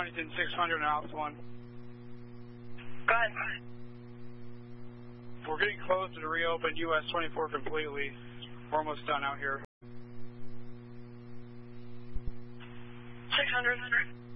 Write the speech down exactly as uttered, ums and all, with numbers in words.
Huntington six hundred and Ops one. Go ahead. We're getting close to reopen U S twenty-four completely. We're almost done out here. six hundred.